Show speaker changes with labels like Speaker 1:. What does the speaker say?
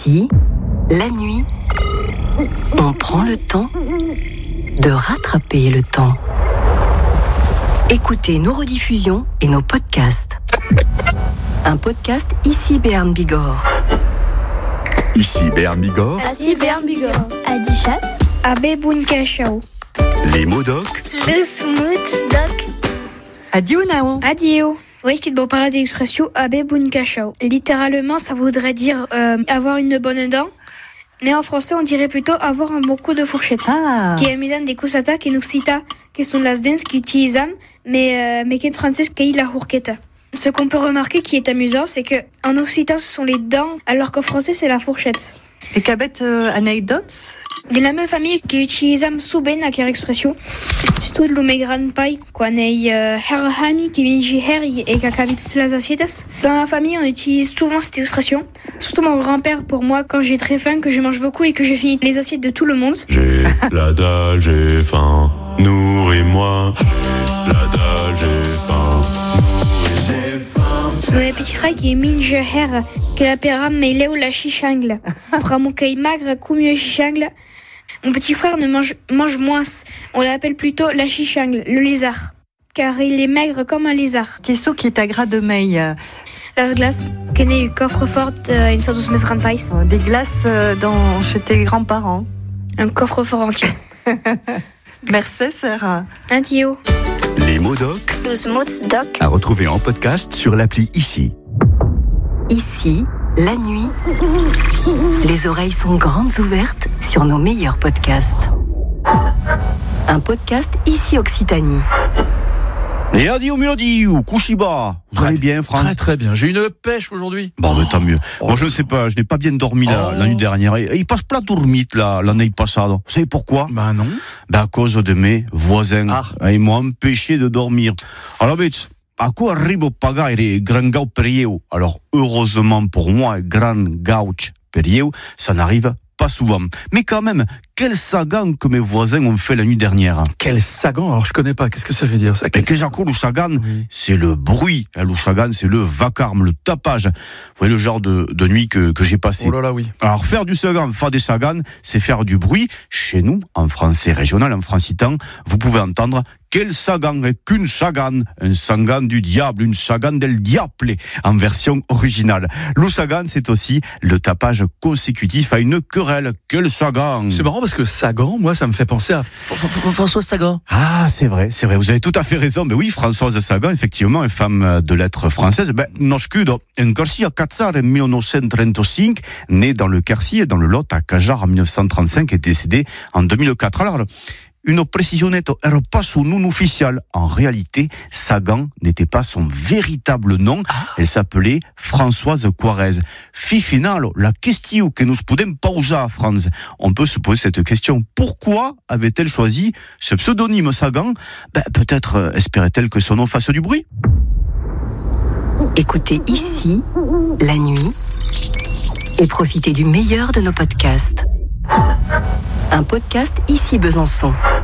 Speaker 1: Ici, la nuit, on prend le temps de rattraper le temps. Écoutez nos rediffusions et nos podcasts. Un podcast Ici Béarn Bigorre.
Speaker 2: Ici Béarn Bigorre.
Speaker 3: Ici Béarn Bigorre. Adichat.
Speaker 4: Abe Bunkachao.
Speaker 2: Les mots doc.
Speaker 3: Le smooth doc.
Speaker 5: Adio Nao.
Speaker 4: Adio. Oui, qui te parler d'expression Abe Bunkachao. Littéralement, ça voudrait dire avoir une bonne dent. Mais en français, on dirait plutôt avoir un bon coup de fourchette. Qui est mis des kusata, qui nous cita, qui sont les dents qui utilisent, mais qui est français, qui est la fourchette. Ce qu'on peut remarquer qui est amusant, c'est que en occitan, ce sont les dents, alors qu'en français, c'est la fourchette.
Speaker 5: Et qu'avec anecdotes?
Speaker 4: Il y a la même famille qui utilise souben à quelle expression. Surtout le mes grandpai, qu'on est herhami qui vient herri et qui a toutes les assiettes. Dans la famille, on utilise souvent cette expression. Surtout mon grand-père pour moi quand j'ai très faim, que je mange beaucoup et que je finis les assiettes de tout le monde.
Speaker 2: J'ai la dalle, j'ai faim, nourris-moi. J'ai la dalle, j'ai faim, nourris-moi.
Speaker 4: Le petit trait qui est minge her, que la péram mais léo la chichangle. Pramoukai magre, coumio chichangle. Mon petit frère ne mange moins. On l'appelle plutôt la chichangle, le lézard. Car il est maigre comme un lézard.
Speaker 5: Qu'est-ce qui est à gras de meille?
Speaker 4: Las glaces, qui est eu coffre-fort in sados mes grandpais.
Speaker 5: Des glaces chez tes grands-parents.
Speaker 4: Un coffre-fort entier.
Speaker 5: Merci, Sarah.
Speaker 4: Adio.
Speaker 2: Les mots doc.
Speaker 3: Le smooth doc.
Speaker 2: À retrouver en podcast sur l'appli Ici.
Speaker 1: Ici, la nuit, les oreilles sont grandes ouvertes sur nos meilleurs podcasts. Un podcast Ici Occitanie.
Speaker 6: Et adio Mélodie, Kushiba. Vous allez bien, France?
Speaker 7: Très très bien. J'ai une pêche aujourd'hui.
Speaker 6: Bon, mais tant mieux. Moi, je ne sais pas, je n'ai pas bien dormi la nuit dernière. Et il passe pas dormit l'année passée. Vous savez pourquoi?
Speaker 7: Bah non.
Speaker 6: À cause de mes voisins. Ils m'ont empêché de dormir. Alors, vite. À quoi arrive au paga et grand gauch perieu? Alors, heureusement pour moi, grand gauch perieu, ça n'arrive pas souvent. Mais quand même, quel sagan que mes voisins ont fait la nuit dernière.
Speaker 7: Quel sagan? Alors je connais pas. Qu'est-ce que ça veut dire ça?
Speaker 6: Mais le sagan, oui. C'est le bruit. Le sagan, c'est le vacarme, le tapage. Vous voyez le genre de nuit que j'ai passé.
Speaker 7: Oh là là, oui.
Speaker 6: Alors faire du sagan, faire des sagans, c'est faire du bruit. Chez nous, en français régional, en francitan, vous pouvez entendre quel sagan est qu'une sagan, un sagan du diable, une sagan del diable, en version originale. Le sagan, c'est aussi le tapage consécutif à une querelle. Quel sagan!
Speaker 7: C'est marrant parce que Sagan, moi, ça me fait penser à Françoise Sagan.
Speaker 6: Ah, c'est vrai, vous avez tout à fait raison. Mais oui, Françoise Sagan, effectivement, une femme de lettres française. Nascuda en Quercy à Catzar en 1935, née dans le Quercy, dans le Lot, à Cajar en 1935, et décédée en 2004. Alors, une précision nette, elle n'est pas son nom officiel. En réalité, Sagan n'était pas son véritable nom. Elle s'appelait Françoise Quarez. Final, la question que nous podem poser à France. On peut se poser cette question. Pourquoi avait-elle choisi ce pseudonyme Sagan? Peut-être espérait-elle que son nom fasse du bruit.
Speaker 1: Écoutez Ici, la nuit, et profitez du meilleur de nos podcasts. Un podcast Ici Besançon.